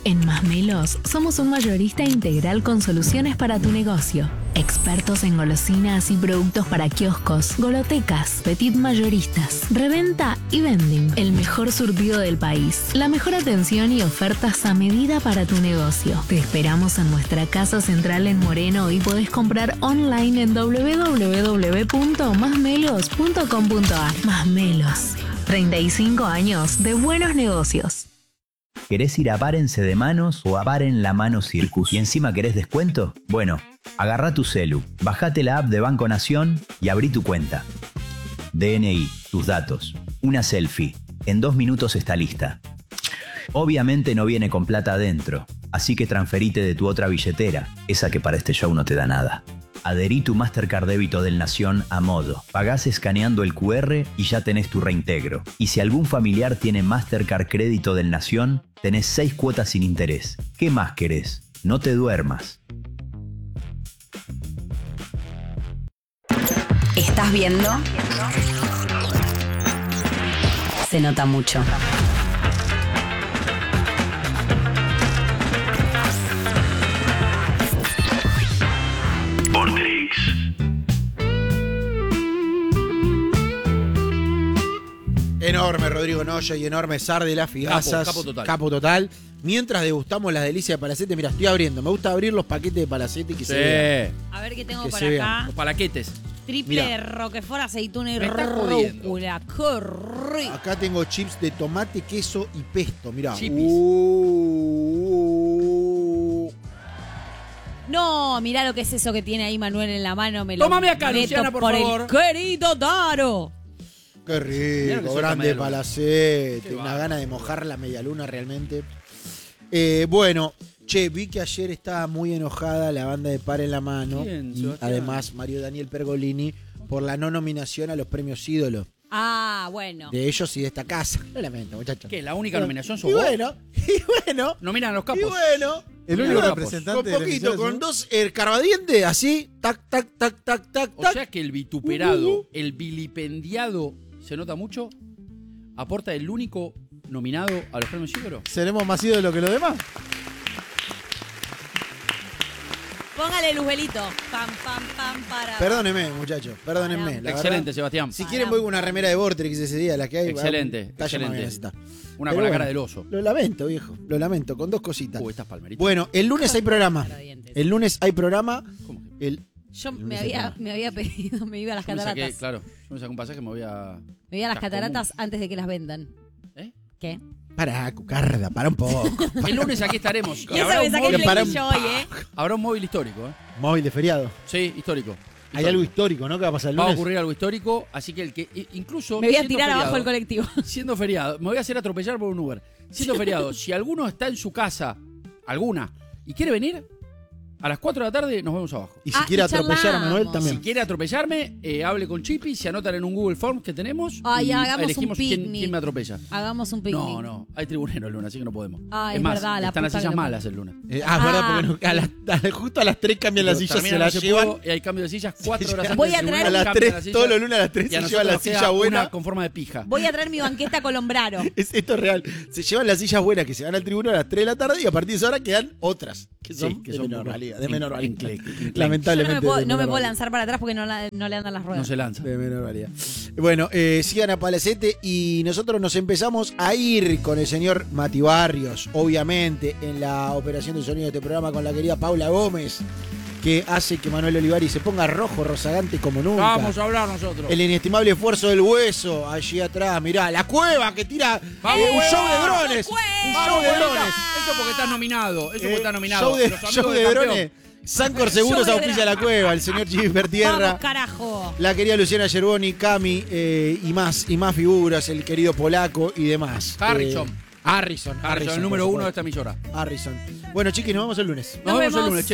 En Masmelos somos un mayorista integral con soluciones para tu negocio. Expertos en golosinas y productos para kioscos, golotecas, petit mayoristas, reventa y vending. El mejor surtido del país. La mejor atención y ofertas a medida para tu negocio. Te esperamos en nuestra casa central en Moreno y podés comprar online en www.masmelos.com.ar. Masmelos. 35 años de buenos negocios. ¿Querés ir a Párense de Manos o a Paren la Mano Circus y encima querés descuento? Bueno, agarrá tu celu, bajate la app de Banco Nación y abrí tu cuenta. DNI, tus datos, una selfie, en 2 minutos está lista. Obviamente no viene con plata adentro, así que transferite de tu otra billetera, esa que para este show no te da nada. Adherí tu Mastercard débito del Nación a modo. Pagás escaneando el QR y ya tenés tu reintegro. Y si algún familiar tiene Mastercard crédito del Nación, tenés 6 cuotas sin interés. ¿Qué más querés? No te duermas. ¿Estás viendo? Se nota mucho. Enorme Rodrigo Noya y enorme Sar de las Figazas. Capo total. Mientras degustamos las delicias de Palacete, mira, estoy abriendo. Me gusta abrir los paquetes de Palacete que se vean. A ver qué tengo Que por se acá. vean. Los palaquetes. Triple Mirá. de Roquefort, aceituna y Me está jodiendo. rúcula. ¡Qué rico! Acá tengo chips de tomate, queso y pesto. Mirá. Chipis. No, mirá lo que es eso que tiene ahí Manuel en la mano. Me lo Tómame acá, meto Luciana, por por favor. el querido Taro. Qué Mirá lo que rico, suelta grande Medialuna. Palacete. Qué Una bárbaro. gana de mojar la medialuna realmente. Bueno, che, vi que ayer estaba muy enojada la banda de Par en la Mano. ¿Quién, Y Sebastián? además Mario Daniel Pergolini por la no nominación a los premios Ídolo. Ah, bueno. De ellos y de esta casa. Lo lamento, muchachos. ¿Qué? ¿La única nominación Y sos vos? bueno, Nominan a los y capos. bueno. El Mira único los capos. representante Con de la poquito, emisora, con ¿no? dos carbadientes, así, tac, tac, tac, tac, tac, O tac. sea que el vituperado, el vilipendiado, se nota mucho, aporta el único nominado a los premios Ídolo. ¿Seremos más ídolos que los demás? Póngale Luzbelito. Pam, pam, pam, para. Perdónenme, muchachos, perdónenme. la Excelente, verdad. Sebastián. Si quieren voy con una remera de Vortex ese día, la que hay. Excelente, talla más excelente. bien, está. Una Pero con la bueno, cara del oso. Lo lamento, viejo, lo lamento, con dos cositas. Estas palmeritas. Bueno, el lunes hay programa. Paradientes. El lunes hay programa. ¿Cómo que? Yo El me lunes hay había, programa. me había pedido, me iba a las Yo me saqué, cataratas. claro, yo me saqué un pasaje, me voy a... Me iba a las Chascomús. cataratas antes de que las vendan. ¿Eh? ¿Qué? Pará, cucarda, para un poco. El lunes aquí estaremos. Y eso me saqué el para un flequillo hoy, ¿eh? Habrá un móvil histórico, ¿eh? Móvil de feriado. Sí, histórico. Hay algo histórico, ¿no? Que va a pasar el Va a lunes. ocurrir algo histórico, así que el que incluso... Me voy a siendo tirar abajo feriado, el colectivo. Siendo feriado, me voy a hacer atropellar por un Uber. Siendo feriado, si alguno está en su casa, alguna, y quiere venir, a las 4 de la tarde nos vemos abajo. Y si quiere y atropellar a charlamos. Manuel Si también. quiere atropellarme, hable con Chipi, se anotan en un Google Form que tenemos Ay, y hagamos un elegimos picnic. quién me atropella. Hagamos un picnic. No, hay tribunero el lunes, así que no podemos. Ay, es es más, verdad, la están las puta sillas que lo malas el lunes. Verdad, porque justo a las 3 cambian las Pero sillas, se termina las no se llevan. pudo, y hay cambio de sillas 4 horas antes Voy del a traer- tribunal, A las cambian 3, la silla, todos los lunes a las 3 y a se nosotros llevan la nos queda silla buena. una con forma de pija. Voy a traer mi banqueta colombraro. Esto es real. Se llevan las sillas buenas que se van al tribunal a las 3 de la tarde y a partir de esa hora quedan otras. Que Sí, son, que de son menor muy- valía. De menor valía. enclenque. Yo Lamentablemente. no me puedo, de no me menor puedo valía. lanzar para atrás porque no le andan las ruedas. No se lanza. De menor valía. Bueno, sigan a Palacete y nosotros nos empezamos a ir con el señor Mati Barrios, obviamente, en la operación de sonido de este programa con la querida Paula Gómez, que hace que Manuel Olivari se ponga rojo, rozagante como nunca. Vamos a hablar nosotros. El inestimable esfuerzo del hueso, allí atrás, mirá, la cueva que tira Vamos, un Cueva. show de drones. Un show de drones. Eso porque estás nominado. Eso porque estás nominado. Show de, Los amigos show de del campeón. drones. Sancor Seguros Show de auspicia la cueva, el señor Chiver Tierra. Vamos, carajo. La querida Luciana Yerboni, Cami y más figuras, el querido Polaco y demás. Harrison. Harrison, el número por 1 de supuesto. esta emisora. Harrison. Bueno, chiquis, nos vemos el lunes. Nos vemos el lunes, che.